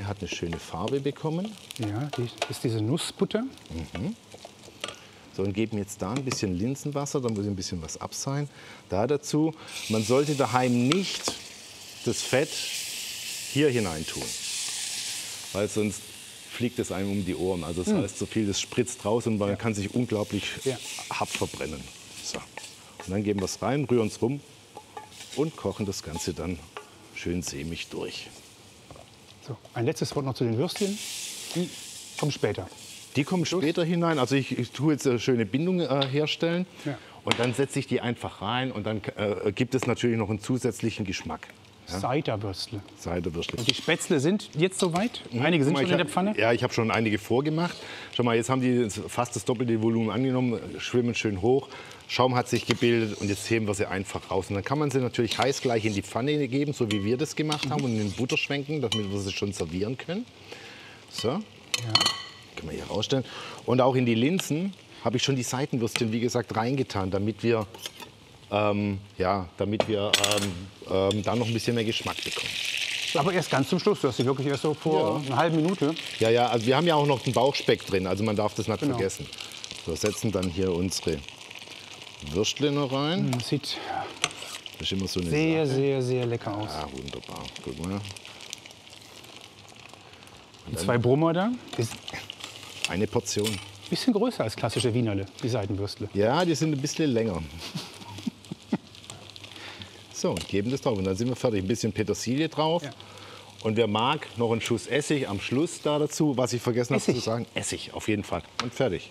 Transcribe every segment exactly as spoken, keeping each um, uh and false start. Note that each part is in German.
hat eine schöne Farbe bekommen. Ja, die ist diese Nussbutter. Mhm. So, und geben jetzt da ein bisschen Linsenwasser, da muss ein bisschen was ab sein. Da dazu, man sollte daheim nicht das Fett hier hinein tun, weil sonst fliegt es einem um die Ohren. Also das heißt, so viel, das spritzt raus und man ja. kann sich unglaublich ja. hart verbrennen. So. Und dann geben wir es rein, rühren es rum und kochen das Ganze dann schön sämig durch. So, ein letztes Wort noch zu den Würstchen. Die kommen später. Die kommen später hinein. Also ich, ich tue jetzt eine schöne Bindung äh, herstellen ja. und dann setze ich die einfach rein und dann äh, gibt es natürlich noch einen zusätzlichen Geschmack. Ja? Seiderwürstle. Seiderwürstle. Und die Spätzle sind jetzt soweit? Einige sind mal, schon in der hab, Pfanne? Ja, ich habe schon einige vorgemacht. Schau mal, jetzt haben die fast das doppelte Volumen angenommen, schwimmen schön hoch. Schaum hat sich gebildet und jetzt heben wir sie einfach raus. Und dann kann man sie natürlich heiß gleich in die Pfanne geben, so wie wir das gemacht mhm. haben, und in den Butter schwenken, damit wir sie schon servieren können. So. Ja. Können wir hier rausstellen. Und auch in die Linsen habe ich schon die Seitenwürstchen, wie gesagt, reingetan, damit wir, ähm, ja, damit wir ähm, ähm, dann noch ein bisschen mehr Geschmack bekommen. Aber erst ganz zum Schluss, du hast sie wirklich erst so vor ja. einer halben Minute. Ja, ja, also wir haben ja auch noch den Bauchspeck drin, also man darf das nicht genau. vergessen. So, setzen dann hier unsere Würstchen rein. Das sieht das ist immer so eine sehr, Sache. sehr, sehr lecker aus. Ja, wunderbar. Guck mal. Und zwei Brummer da. Ist eine Portion. Ein bisschen größer als klassische Wienerle, die Seitenwürstle. Ja, die sind ein bisschen länger. So, und geben das drauf. Und dann sind wir fertig. Ein bisschen Petersilie drauf. Ja. Und wer mag, noch einen Schuss Essig am Schluss da dazu. Was ich vergessen habe zu sagen, Essig auf jeden Fall. Und fertig.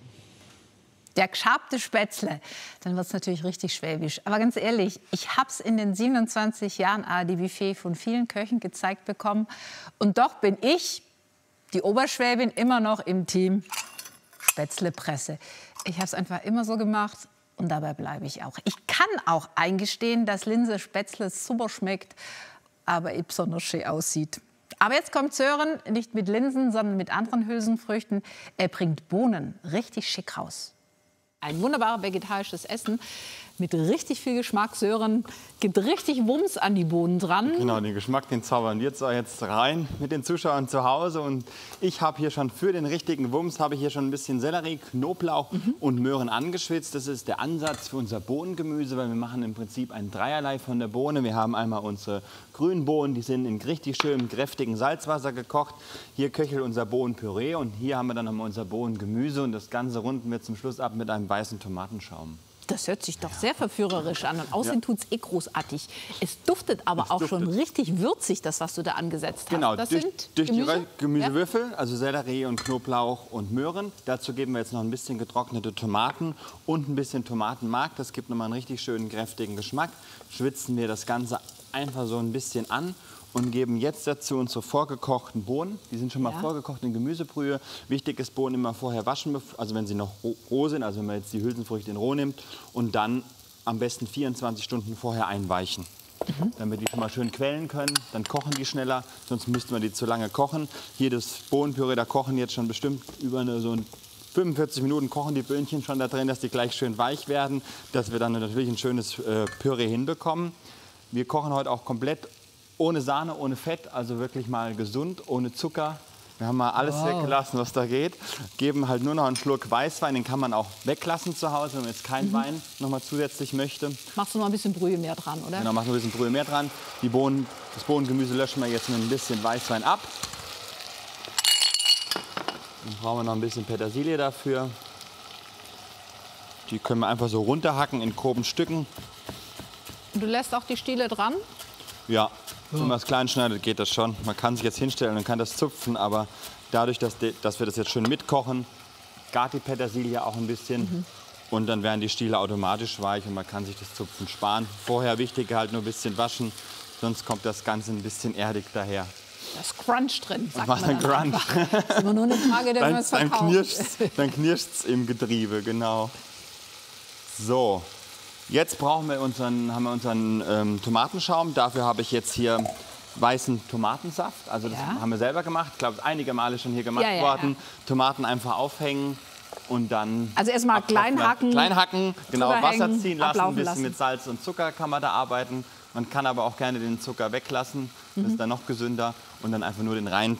Der geschabte Spätzle, dann wird es natürlich richtig schwäbisch. Aber ganz ehrlich, ich habe es in den siebenundzwanzig Jahren A R D-Buffet von vielen Köchen gezeigt bekommen. Und doch bin ich, die Oberschwäbin, immer noch im Team Spätzlepresse. Ich habe es einfach immer so gemacht und dabei bleibe ich auch. Ich kann auch eingestehen, dass Linse Spätzle super schmeckt, aber eben besonders schön aussieht. Aber jetzt kommt Sören, nicht mit Linsen, sondern mit anderen Hülsenfrüchten. Er bringt Bohnen richtig schick raus. Ein wunderbares vegetarisches Essen mit richtig viel Geschmack. Sören gibt richtig Wumms an die Bohnen dran. Genau, den Geschmack, den zaubern wir jetzt rein mit den Zuschauern zu Hause. Und ich habe hier schon für den richtigen Wumms habe ich hier schon ein bisschen Sellerie, Knoblauch mhm. und Möhren angeschwitzt. Das ist der Ansatz für unser Bohnengemüse, weil wir machen im Prinzip ein Dreierlei von der Bohne. Wir haben einmal unsere grünen Bohnen, die sind in richtig schönem, kräftigen Salzwasser gekocht. Hier köchelt unser Bohnenpüree und hier haben wir dann nochmal unser Bohnengemüse. Und das Ganze runden wir zum Schluss ab mit einem weißen Tomatenschaum. Das hört sich doch sehr verführerisch an. Und außerdem ja. tut es eh großartig. Es duftet aber es auch duftet. schon richtig würzig, das, was du da angesetzt hast. Genau, das durch, sind durch Gemüse? die Gemüsewürfel, ja. also Sellerie und Knoblauch und Möhren. Dazu geben wir jetzt noch ein bisschen getrocknete Tomaten und ein bisschen Tomatenmark. Das gibt nochmal einen richtig schönen, kräftigen Geschmack. Schwitzen wir das Ganze einfach so ein bisschen an. Und geben jetzt dazu unsere vorgekochten Bohnen. Die sind schon mal ja. vorgekocht in Gemüsebrühe. Wichtig ist, Bohnen immer vorher waschen, also wenn sie noch roh sind, also wenn man jetzt die Hülsenfrüchte in roh nimmt. Und dann am besten vierundzwanzig Stunden vorher einweichen. Mhm. Damit die schon mal schön quellen können, dann kochen die schneller, sonst müssten wir die zu lange kochen. Hier das Bohnenpüree, da kochen jetzt schon bestimmt über eine, so ein fünfundvierzig Minuten kochen die Böhnchen schon da drin, dass die gleich schön weich werden, dass wir dann natürlich ein schönes äh, Püree hinbekommen. Wir kochen heute auch komplett ohne Sahne, ohne Fett, also wirklich mal gesund, ohne Zucker. Wir haben mal alles wow. weggelassen, was da geht. Geben halt nur noch einen Schluck Weißwein, den kann man auch weglassen zu Hause, wenn man jetzt keinen mhm. Wein noch mal zusätzlich möchte. Machst du noch ein bisschen Brühe mehr dran, oder? Genau, machst du ein bisschen Brühe mehr dran. Die Bohnen, das Bohnengemüse löschen wir jetzt mit ein bisschen Weißwein ab. Dann brauchen wir noch ein bisschen Petersilie dafür. Die können wir einfach so runterhacken in groben Stücken. Und du lässt auch die Stiele dran? Ja, wenn man es klein schneidet, geht das schon. Man kann sich jetzt hinstellen und kann das zupfen, aber dadurch, dass, die, dass wir das jetzt schön mitkochen, gart die Petersilie auch ein bisschen mhm. und dann werden die Stiele automatisch weich und man kann sich das Zupfen sparen. Vorher wichtig halt nur ein bisschen waschen, sonst kommt das Ganze ein bisschen erdig daher. Da ist Crunch drin, sagt macht man dann Crunch. Das ist immer nur eine Frage, der man es verkauft. Dann knirscht es im Getriebe, genau. So. Jetzt brauchen wir unseren, haben wir unseren ähm, Tomatenschaum. Dafür habe ich jetzt hier weißen Tomatensaft. Also das ja. haben wir selber gemacht. Ich glaube, einige Male schon hier gemacht ja, ja, worden. Ja. Tomaten einfach aufhängen und dann... Also erstmal klein hacken. Klein hacken, genau, Wasser hängen, ziehen lassen. Ein bisschen lassen. mit Salz und Zucker kann man da arbeiten. Man kann aber auch gerne den Zucker weglassen. Das mhm. ist dann noch gesünder. Und dann einfach nur den reinen